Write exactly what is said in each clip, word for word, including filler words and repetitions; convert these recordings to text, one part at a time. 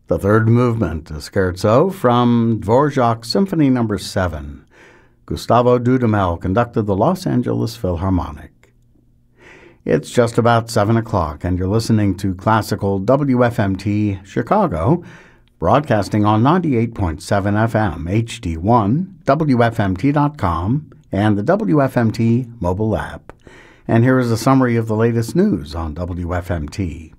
The third movement, a scherzo from Dvorak's Symphony Number seven. Gustavo Dudamel conducted the Los Angeles Philharmonic. It's just about seven o'clock, and you're listening to Classical W F M T Chicago, broadcasting on ninety-eight point seven F M, H D one, W F M T dot com, and the W F M T mobile app. And here is a summary of the latest news on W F M T.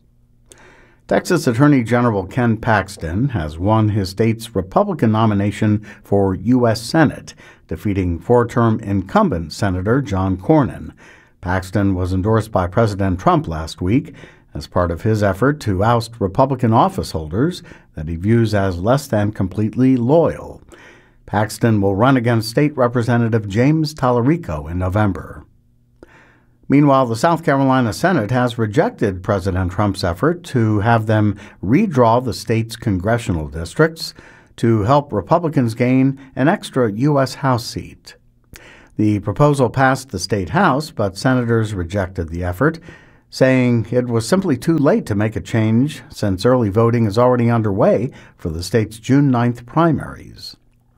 Texas Attorney General Ken Paxton has won his state's Republican nomination for U S Senate, defeating four-term incumbent Senator John Cornyn. Paxton was endorsed by President Trump last week as part of his effort to oust Republican office holders that he views as less than completely loyal. Paxton will run against State Representative James Tallarico in November. Meanwhile, the South Carolina Senate has rejected President Trump's effort to have them redraw the state's congressional districts to help Republicans gain an extra U S House seat. The proposal passed the state House, but senators rejected the effort, saying it was simply too late to make a change since early voting is already underway for the state's June ninth primaries.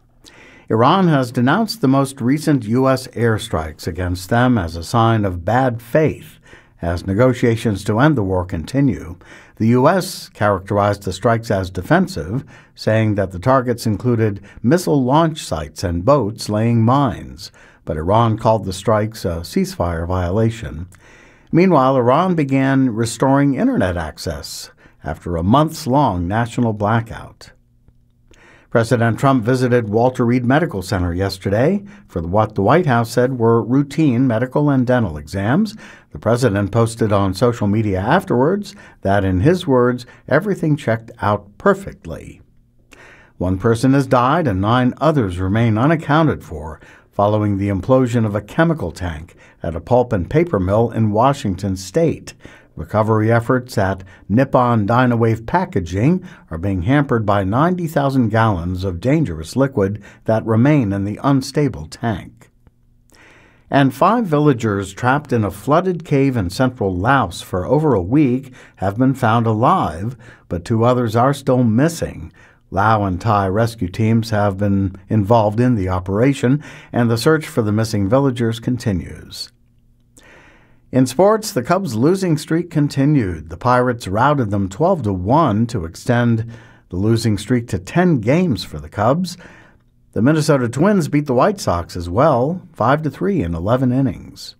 Iran has denounced the most recent U S airstrikes against them as a sign of bad faith as negotiations to end the war continue. The U S characterized the strikes as defensive, saying that the targets included missile launch sites and boats laying mines, but Iran called the strikes a ceasefire violation. Meanwhile, Iran began restoring Internet access after a months-long national blackout. President Trump visited Walter Reed Medical Center yesterday for what the White House said were routine medical and dental exams. The president posted on social media afterwards that, in his words, everything checked out perfectly. One person has died and nine others remain unaccounted for following the implosion of a chemical tank at a pulp and paper mill in Washington state. Recovery efforts at Nippon Dynawave Packaging are being hampered by ninety thousand gallons of dangerous liquid that remain in the unstable tank. And five villagers trapped in a flooded cave in central Laos for over a week have been found alive, but two others are still missing. Lao and Thai rescue teams have been involved in the operation, and the search for the missing villagers continues. In sports, the Cubs' losing streak continued. The Pirates routed them twelve to one to extend the losing streak to ten games for the Cubs. The Minnesota Twins beat the White Sox as well, five to three in eleven innings.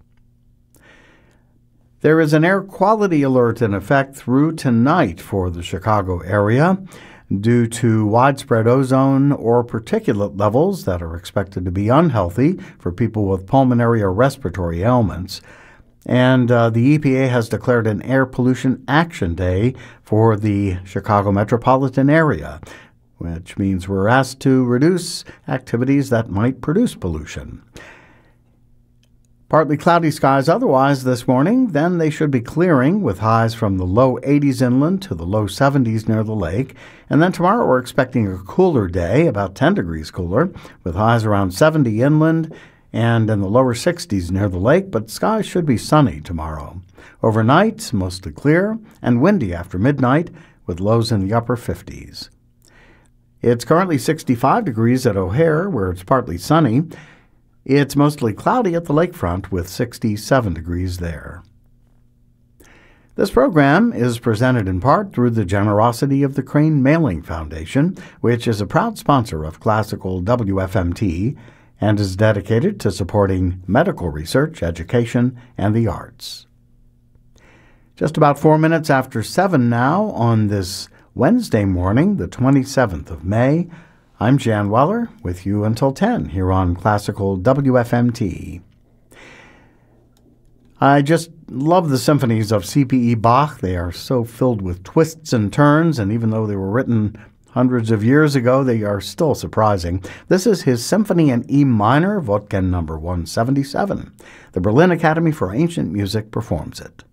There is an air quality alert in effect through tonight for the Chicago area due to widespread ozone or particulate levels that are expected to be unhealthy for people with pulmonary or respiratory ailments. And uh, the E P A has declared an Air Pollution Action Day for the Chicago metropolitan area, which means we're asked to reduce activities that might produce pollution. Partly cloudy skies otherwise this morning, then they should be clearing with highs from the low eighties inland to the low seventies near the lake. And then tomorrow we're expecting a cooler day, about ten degrees cooler, with highs around seventy inland and in the lower sixties near the lake, but skies should be sunny tomorrow. Overnight, mostly clear and windy after midnight, with lows in the upper fifties. It's currently sixty-five degrees at O'Hare, where it's partly sunny. It's mostly cloudy at the lakefront, with sixty-seven degrees there. This program is presented in part through the generosity of the Crane Mailing Foundation, which is a proud sponsor of Classical W F M T, and is dedicated to supporting medical research, education, and the arts. Just about four minutes after seven now on this Wednesday morning, the twenty-seventh of May, I'm Jan Weller with you until ten here on Classical W F M T. I just love the symphonies of C P E Bach. They are so filled with twists and turns, and even though they were written hundreds of years ago, they are still surprising. This is his Symphony in E minor, Wotgen number one seventy-seven. The Berlin Academy for Ancient Music performs it.